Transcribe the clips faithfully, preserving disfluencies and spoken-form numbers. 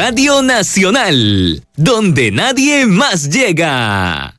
Radio Nacional, donde nadie más llega.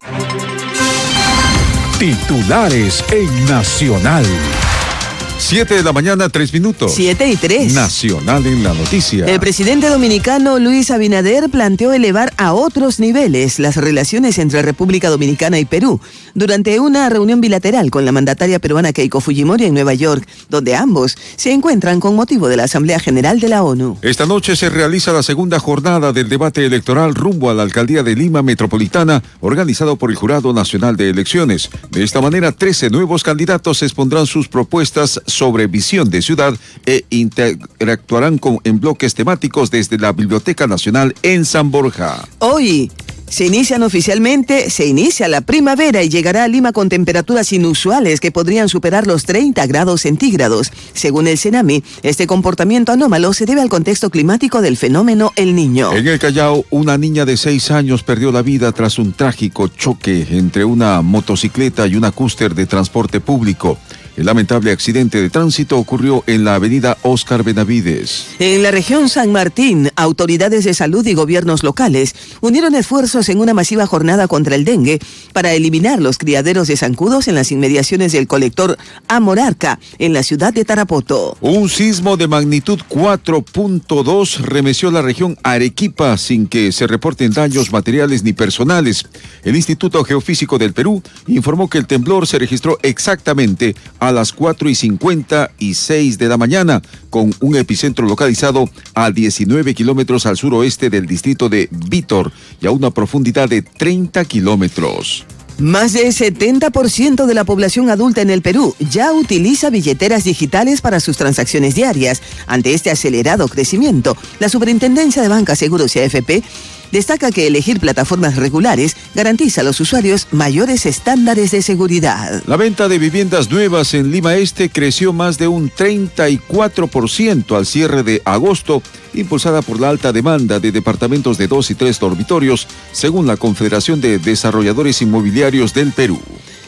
Titulares en Nacional. Siete de la mañana, tres minutos. Siete y tres. Nacional en la noticia. El presidente dominicano Luis Abinader planteó elevar a otros niveles las relaciones entre República Dominicana y Perú durante una reunión bilateral con la mandataria peruana Keiko Fujimori en Nueva York, donde ambos se encuentran con motivo de la Asamblea General de la ONU. Esta noche se realiza la segunda jornada del debate electoral rumbo a la alcaldía de Lima Metropolitana, organizado por el Jurado Nacional de Elecciones. De esta manera, trece nuevos candidatos expondrán sus propuestas sobre visión de ciudad e interactuarán con, en bloques temáticos desde la Biblioteca Nacional en San Borja. Hoy se inician oficialmente, se inicia la primavera y llegará a Lima con temperaturas inusuales que podrían superar los treinta grados centígrados. Según el CENAMI, este comportamiento anómalo se debe al contexto climático del fenómeno El Niño. En el Callao, una niña de seis años perdió la vida tras un trágico choque entre una motocicleta y una cúster de transporte público. El lamentable accidente de tránsito ocurrió en la avenida Óscar Benavides. En la región San Martín, autoridades de salud y gobiernos locales unieron esfuerzos en una masiva jornada contra el dengue para eliminar los criaderos de zancudos en las inmediaciones del colector Amorarca, en la ciudad de Tarapoto. Un sismo de magnitud cuatro punto dos remeció la región Arequipa sin que se reporten daños materiales ni personales. El Instituto Geofísico del Perú informó que el temblor se registró exactamente a las cuatro y cincuenta y seis de la mañana, con un epicentro localizado a diecinueve kilómetros al suroeste del distrito de Vítor y a una profundidad de treinta kilómetros. Más del setenta por ciento de la población adulta en el Perú ya utiliza billeteras digitales para sus transacciones diarias. Ante este acelerado crecimiento, la Superintendencia de Banca, Seguros y A F P destaca que elegir plataformas regulares garantiza a los usuarios mayores estándares de seguridad. La venta de viviendas nuevas en Lima Este creció más de un treinta y cuatro por ciento al cierre de agosto, impulsada por la alta demanda de departamentos de dos y tres dormitorios, según la Confederación de Desarrolladores Inmobiliarios del Perú.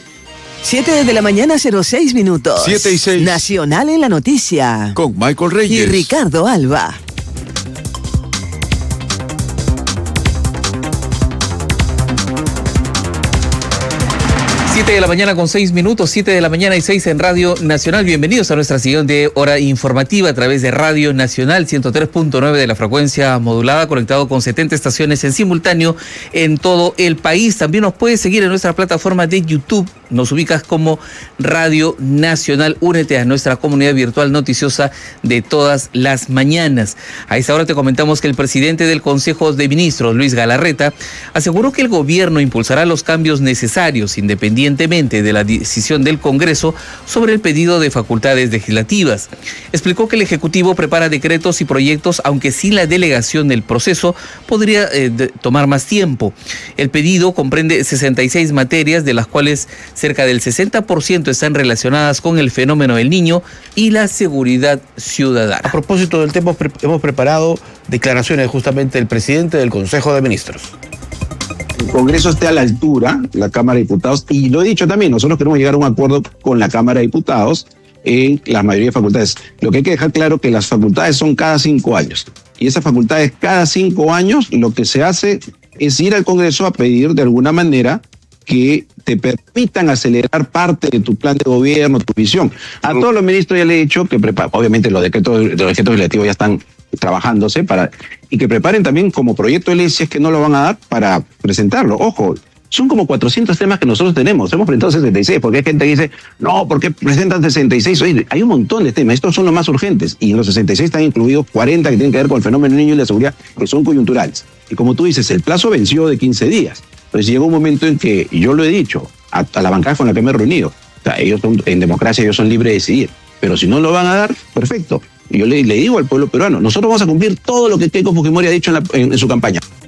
Siete de la mañana, cero seis minutos. Siete y seis. Nacional en la noticia. Con Michael Reyes y Ricardo Alba. Siete de la mañana con seis minutos, siete de la mañana y seis en Radio Nacional. Bienvenidos a nuestra siguiente hora informativa a través de Radio Nacional ciento tres punto nueve de la frecuencia modulada, conectado con setenta estaciones en simultáneo en todo el país. También nos puedes seguir en nuestra plataforma de YouTube. Nos ubicas como Radio Nacional. Únete a nuestra comunidad virtual noticiosa de todas las mañanas. A esta hora te comentamos que el presidente del Consejo de Ministros, Luis Galarreta, aseguró que el gobierno impulsará los cambios necesarios independientemente de la decisión del Congreso sobre el pedido de facultades legislativas. Explicó que el Ejecutivo prepara decretos y proyectos, aunque sin la delegación del proceso podría eh, de, tomar más tiempo. El pedido comprende sesenta y seis materias, de las cuales cerca del sesenta por ciento están relacionadas con el fenómeno del Niño y la seguridad ciudadana. A propósito del tema, hemos preparado declaraciones justamente del presidente del Consejo de Ministros. El Congreso esté a la altura, la Cámara de Diputados, y lo he dicho también, nosotros queremos llegar a un acuerdo con la Cámara de Diputados en la mayoría de facultades. Lo que hay que dejar claro que las facultades son cada cinco años, y esas facultades cada cinco años lo que se hace es ir al Congreso a pedir de alguna manera que te permitan acelerar parte de tu plan de gobierno, tu visión. A todos los ministros ya le he dicho que preparen, obviamente los decretos, los decretos legislativos ya están trabajándose para y que preparen también como proyecto de ley, si es que no lo van a dar, para presentarlo. Ojo, son como cuatrocientos temas que nosotros tenemos. Hemos presentado sesenta y seis, porque hay gente que dice, no, ¿por qué presentan sesenta y seis? Oye, hay un montón de temas, estos son los más urgentes, y en los sesenta y seis están incluidos cuarenta que tienen que ver con el fenómeno del niño y la seguridad, que son coyunturales. Y como tú dices, el plazo venció de quince días. Entonces llegó un momento en que, y yo lo he dicho, a, a la bancada con la que me he reunido, o sea, ellos son, en democracia ellos son libres de decidir, pero si no lo van a dar, perfecto. Y yo le, le digo al pueblo peruano, nosotros vamos a cumplir todo lo que Keiko Fujimori ha dicho en, la, en, en su campaña.